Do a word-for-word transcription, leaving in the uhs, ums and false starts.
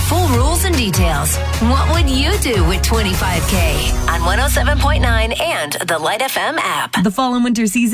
full rules and details. What would you do with twenty-five K on one oh seven point nine and the Light F M app? The fall and winter season